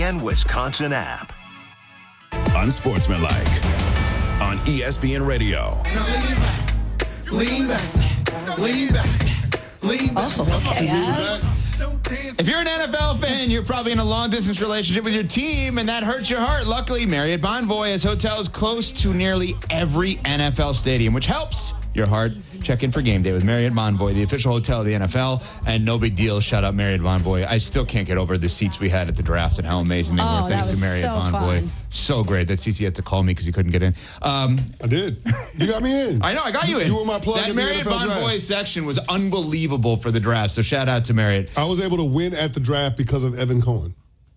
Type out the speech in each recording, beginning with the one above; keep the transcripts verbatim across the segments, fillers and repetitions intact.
N Wisconsin app. Unsportsmanlike on E S P N Radio. Lean back, lean back, lean back. Oh, okay. Ab. If you're an N F L fan, you're probably in a long-distance relationship with your team, and that hurts your heart. Luckily, Marriott Bonvoy has hotels close to nearly every N F L stadium, which helps your heart. Check in for game day with Marriott Bonvoy, the official hotel of the N F L, and no big deal. Shout out Marriott Bonvoy. I still can't get over the seats we had at the draft and how amazing they Oh, were. Thanks that was to Marriott so Bonvoy. fun. So great that C C had to call me because he couldn't get in. Um, I did. You got me in. I know, I got you in. You were my plug That in the Marriott N F L Bonvoy draft. section was unbelievable for the draft, so shout out to Marriott. I was able to win at the draft because of Evan Cohen.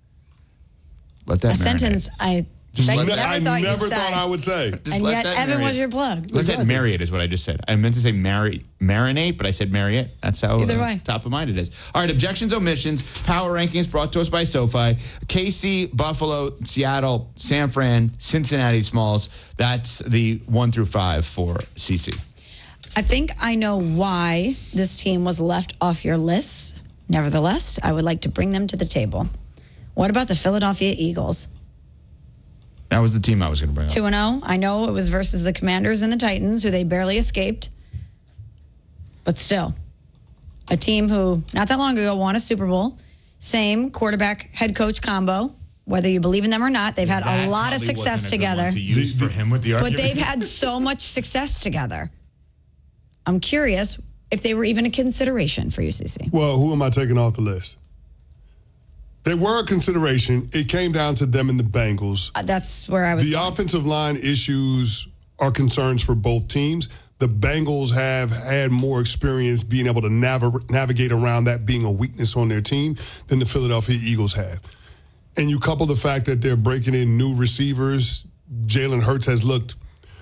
Let that A marinate. sentence I Just that let you that- never I thought never you'd thought say. I would say. Just And let yet that Evan marinate. was your plug. Let that Exactly. Marriott is what I just said. I meant to say Mari- marinate, but I said Marriott. That's how Either uh, way. top of mind it is. All right, objections, omissions, power rankings brought to us by SoFi. K C, Buffalo, Seattle, San Fran, Cincinnati Smalls. That's the one through five for C C. I think I know why this team was left off your list. Nevertheless, I would like to bring them to the table. What about the Philadelphia Eagles? That was the team I was going to bring up. two and oh. I know it was versus the Commanders and the Titans, who they barely escaped. But still, a team who not that long ago won a Super Bowl. Same quarterback head coach combo. Whether you believe in them or not, they've had That a lot of probably success wasn't a good together. one to use for him with the But argument. they've had so much success together. I'm curious if they were even a consideration for U C C. Well, who am I taking off the list? They were a consideration. It came down to them and the Bengals. Uh, that's where I was. The going. offensive line issues are concerns for both teams. The Bengals have had more experience being able to nav- navigate around that being a weakness on their team than the Philadelphia Eagles have. And you couple the fact that they're breaking in new receivers. Jalen Hurts has looked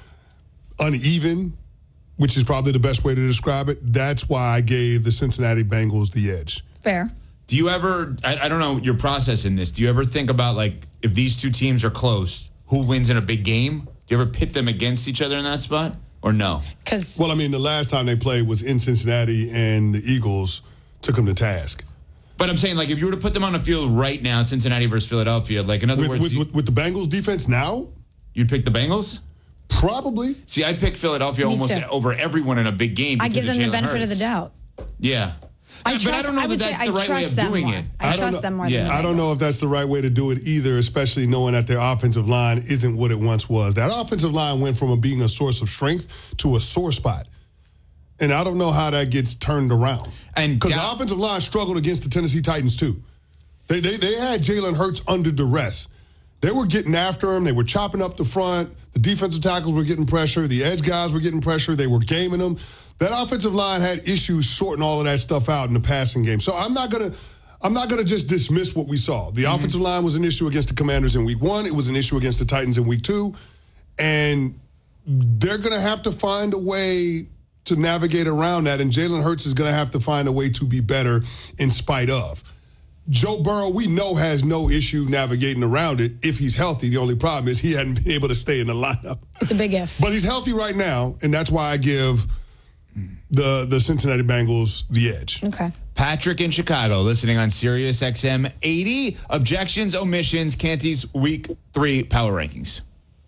uneven, which is probably the best way to describe it. That's why I gave the Cincinnati Bengals the edge. Fair. Do you ever, I, I don't know your process in this, do you ever think about, like, if these two teams are close, who wins in a big game? Do you ever pit them against each other in that spot? Or no? Because Well, I mean, the last time they played was in Cincinnati, and the Eagles took them to task. But I'm saying, like, if you were to put them on the field right now, Cincinnati versus Philadelphia, like, in other With, words, with, you, with, with the Bengals defense now, you'd pick the Bengals? probably. See, I pick Philadelphia Me almost too. over everyone in a big game. I because give them of the Jalen benefit of the Hurts. doubt. Yeah. I but trust, I don't know I that would that's say the I right way trust of them doing more. it. I, I don't trust know- them more yeah. than the I don't know Bengals. if that's the right way to do it either, especially knowing that their offensive line isn't what it once was. That offensive line went from being a source of strength to a sore spot. And I don't know how that gets turned around. And Because Gal- the offensive line struggled against the Tennessee Titans, too. They, they, they had Jalen Hurts under duress. They were getting after him. They were chopping up the front. The defensive tackles were getting pressure. The edge guys were getting pressure. They were gaming them. That offensive line had issues sorting all of that stuff out in the passing game. So I'm not gonna, I'm not gonna just dismiss what we saw. The Mm-hmm. offensive line was an issue against the Commanders in week one. It was an issue against the Titans in week two, and they're gonna have to find a way to navigate around that. And Jalen Hurts is gonna have to find a way to be better in spite of. Joe Burrow, we know, has no issue navigating around it if he's healthy. The only problem is he hadn't been able to stay in the lineup. It's a big if. But he's healthy right now, and that's why I give the the Cincinnati Bengals the edge. Okay. Patrick in Chicago, listening on Sirius X M eighty. Objections, omissions, Canty's Week three Power Rankings.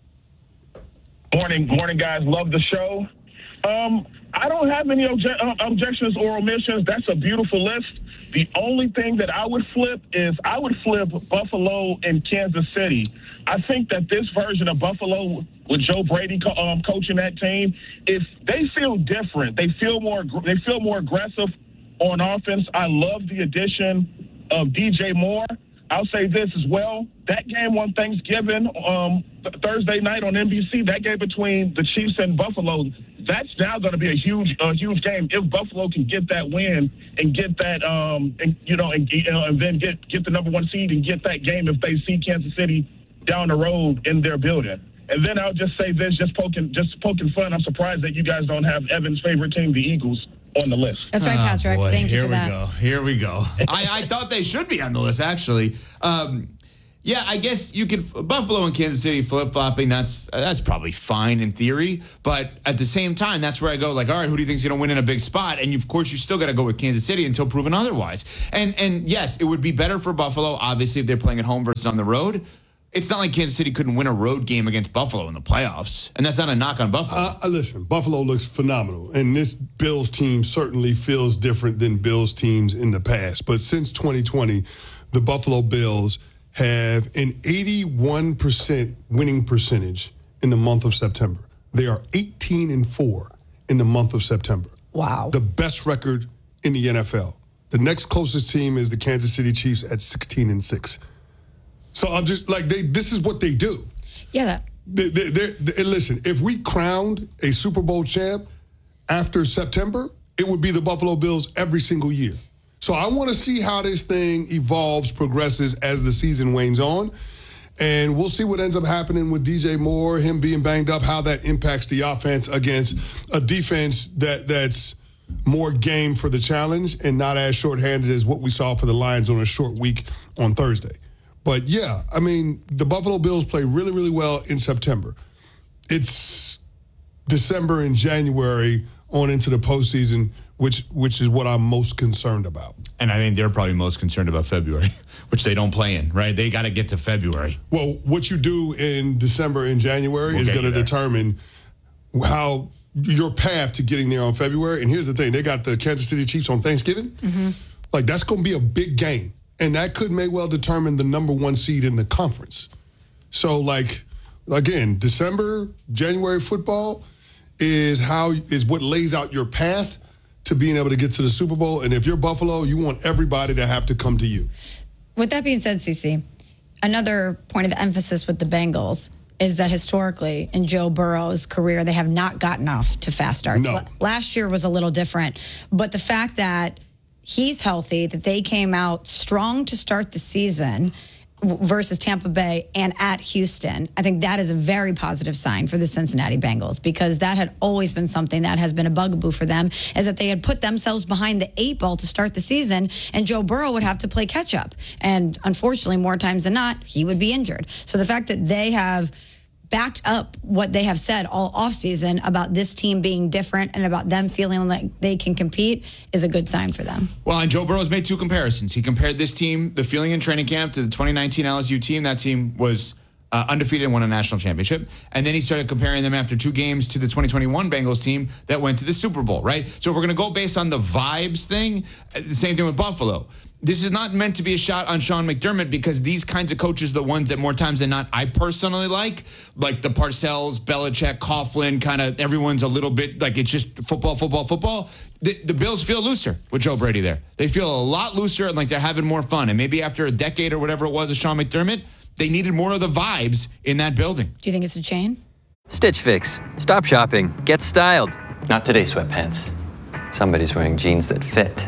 Morning, morning, guys. Love the show. Um, I don't have any obje- uh, objections or omissions. That's a beautiful list. The only thing that I would flip is I would flip Buffalo and Kansas City. I think that this version of Buffalo with Joe Brady co- um, coaching that team, if they feel different, they feel more they feel more aggressive on offense. I love the addition of D J Moore. I'll say this as well. That game on Thanksgiving, um, th- Thursday night on N B C, that game between the Chiefs and Buffalo, that's now going to be a huge, a huge game. If Buffalo can get that win and get that, um, and you know, and, you know, and then get get the number one seed and get that game if they see Kansas City down the road in their building. And then I'll just say this, just poking, just poking fun. I'm surprised that you guys don't have Evan's favorite team, the Eagles, on the list. That's right, Patrick. Oh, boy. Thank you Here for we that. go. Here we go. I, I thought they should be on the list, actually. Um, Yeah, I guess you could Buffalo and Kansas City flip-flopping. That's that's probably fine in theory, but at the same time, that's where I go like, all right, who do you think's going to win in a big spot? And you, of course, you still got to go with Kansas City until proven otherwise. And and yes, it would be better for Buffalo, obviously, if they're playing at home versus on the road. It's not like Kansas City couldn't win a road game against Buffalo in the playoffs, and that's not a knock on Buffalo. Uh, listen, Buffalo looks phenomenal, and this Bills team certainly feels different than Bills teams in the past. But since twenty twenty, the Buffalo Bills have an eighty-one percent winning percentage in the month of September. They are eighteen and four in the month of September. Wow. The best record in the N F L. The next closest team is the Kansas City Chiefs at sixteen and six. So I'm just like, they. This is what they do. Yeah. That- They, they, they, they, listen, if we crowned a Super Bowl champ after September, it would be the Buffalo Bills every single year. So I want to see how this thing evolves, progresses as the season wanes on. And we'll see what ends up happening with D J Moore, him being banged up, how that impacts the offense against a defense that that's more game for the challenge and not as shorthanded as what we saw for the Lions on a short week on Thursday. But, yeah, I mean, the Buffalo Bills play really, really well in September. It's December and January on into the postseason, which which is what I'm most concerned about. And I think they're probably most concerned about February, which they don't play in, right? They got to get to February. Well, what you do in December and January We'll is get going to you there. determine how your path to getting there on February. And here's the thing. They got the Kansas City Chiefs on Thanksgiving. Mm-hmm. Like, that's going to be a big game. And that could may well determine the number one seed in the conference. So, like, again, December, January football is how is what lays out your path to being able to get to the Super Bowl. And if you're Buffalo, you want everybody to have to come to you. With that being said, Cece, another point of emphasis with the Bengals is that historically in Joe Burrow's career, they have not gotten off to fast starts. No. L- last year was a little different, but the fact that he's healthy, that they came out strong to start the season versus Tampa Bay and at Houston, I think that is a very positive sign for the Cincinnati Bengals, because that had always been something that has been a bugaboo for them, is that they had put themselves behind the eight ball to start the season, and Joe Burrow would have to play catch up. And unfortunately, more times than not, he would be injured. So the fact that they have backed up what they have said all offseason about this team being different and about them feeling like they can compete is a good sign for them. Well, and Joe Burrow's made two comparisons. He compared this team, the feeling in training camp, to the twenty nineteen L S U team. That team was uh, undefeated and won a national championship. And then he started comparing them after two games to the twenty twenty-one Bengals team that went to the Super Bowl, right? So if we're going to go based on the vibes thing, uh, the same thing with Buffalo. This is not meant to be a shot on Sean McDermott, because these kinds of coaches, the ones that more times than not I personally like, like the Parcells, Belichick, Coughlin, kind of everyone's a little bit like it's just football, football, football. The, the Bills feel looser with Joe Brady there. They feel a lot looser and like they're having more fun. And maybe after a decade or whatever it was of Sean McDermott, they needed more of the vibes in that building. Do you think it's a chain? Stitch Fix. Stop shopping. Get styled. Not today, sweatpants. Somebody's wearing jeans that fit.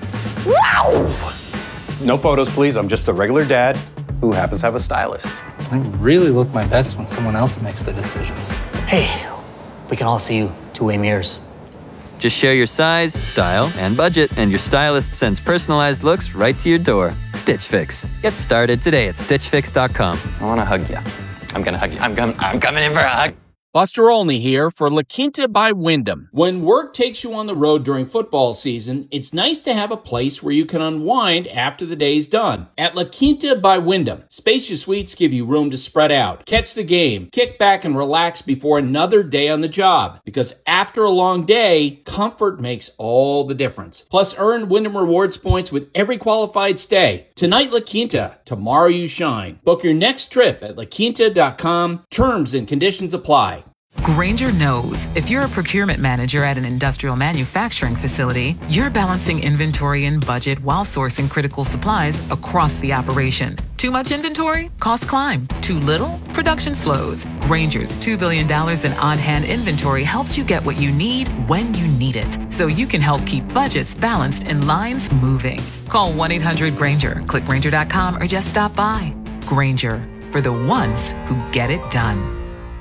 No photos, please. I'm just a regular dad who happens to have a stylist. I really look my best when someone else makes the decisions. Hey, we can all see you two-way mirrors. Just share your size, style, and budget, and your stylist sends personalized looks right to your door. Stitch Fix. Get started today at stitch fix dot com. I want to hug you. I'm going to hug you. I'm, com- I'm coming in for a hug. Buster Olney here for La Quinta by Wyndham. When work takes you on the road during football season, it's nice to have a place where you can unwind after the day's done. At La Quinta by Wyndham, spacious suites give you room to spread out, catch the game, kick back and relax before another day on the job. Because after a long day, comfort makes all the difference. Plus, earn Wyndham Rewards points with every qualified stay. Tonight, La Quinta. Tomorrow, you shine. Book your next trip at la quinta dot com. Terms and conditions apply. Grainger knows if you're a procurement manager at an industrial manufacturing facility, you're balancing inventory and budget while sourcing critical supplies across the operation. Too much inventory? Costs climb. Too little? Production slows. Grainger's two billion dollars in on-hand inventory helps you get what you need when you need it, so you can help keep budgets balanced and lines moving. Call one eight hundred Grainger, click Grainger dot com, or just stop by. Grainger, for the ones who get it done.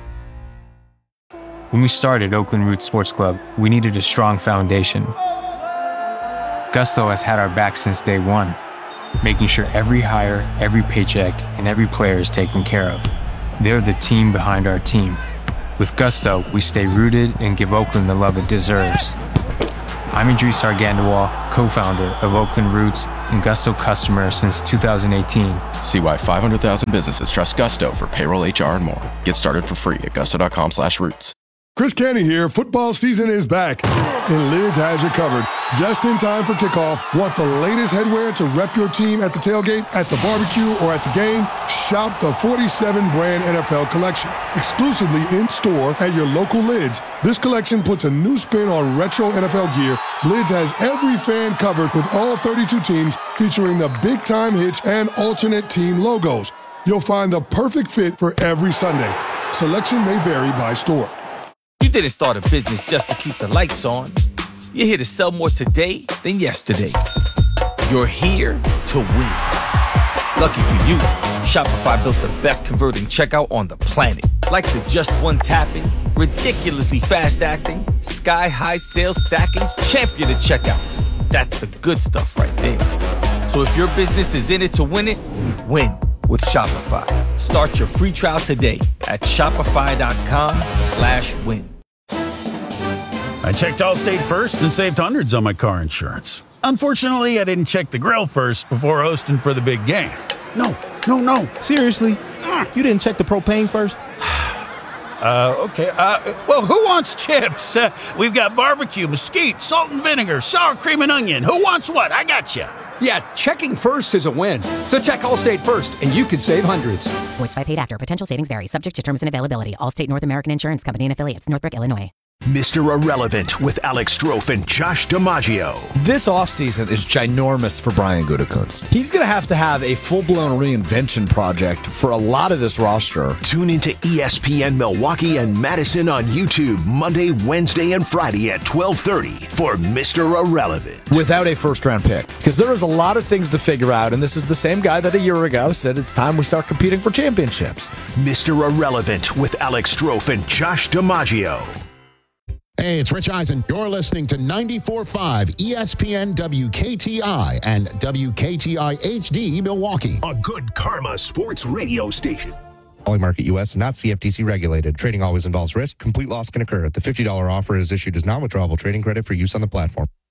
When we started Oakland Roots Sports Club, we needed a strong foundation. Gusto has had our back since day one. making sure every hire, every paycheck, and every player is taken care of. They're the team behind our team. With Gusto, we stay rooted and give Oakland the love it deserves. I'm Idris Argandawal, co-founder of Oakland Roots and Gusto customer since two thousand eighteen. See why five hundred thousand businesses trust Gusto for payroll, H R, and more. Get started for free at gusto.com slash roots. Chris Canty here. Football season is back, and Lids has you covered. Just in time for kickoff. Want the latest headwear to rep your team at the tailgate, at the barbecue, or at the game? Shop the forty-seven brand N F L collection, exclusively in-store at your local Lids. This collection puts a new spin on retro N F L gear. Lids has every fan covered with all thirty-two teams, featuring the big-time hits and alternate team logos. You'll find the perfect fit for every Sunday. Selection may vary by store. You didn't start a business just to keep the lights on. You're here to sell more today than yesterday. You're here to win. Lucky for you, Shopify built the best converting checkout on the planet. Like the just one tapping, ridiculously fast acting, sky-high sales stacking, champion of checkouts. That's the good stuff right there. So if your business is in it to win it, win with Shopify. Start your free trial today at shopify.com slash win. I checked Allstate first and saved hundreds on my car insurance. Unfortunately, I didn't check the grill first before hosting for the big game. No, no, no. Seriously? You didn't check the propane first? Uh, okay. Uh, well, who wants chips? Uh, we've got barbecue, mesquite, salt and vinegar, sour cream and onion. Who wants what? I got you. Yeah, checking first is a win. So check Allstate first, and you could save hundreds. Voiced by paid actor. Potential savings vary. Subject to terms and availability. Allstate North American Insurance Company and affiliates. Northbrook, Illinois. Mister Irrelevant with Alex Strofe and Josh DiMaggio. This offseason is ginormous for Brian Gutekunst. He's going to have to have a full-blown reinvention project for a lot of this roster. Tune into E S P N Milwaukee and Madison on YouTube Monday, Wednesday, and Friday at twelve thirty for Mister Irrelevant. Without a first-round pick. Because there is a lot of things to figure out, and this is the same guy that a year ago said it's time we start competing for championships. Mister Irrelevant with Alex Strofe and Josh DiMaggio. Hey, it's Rich Eisen. You're listening to ninety-four point five E S P N W K T I and W K T I H D Milwaukee. A good karma sports radio station. Polymarket U S, not C F T C regulated. Trading always involves risk. Complete loss can occur. The fifty dollars offer is issued as non-withdrawable trading credit for use on the platform.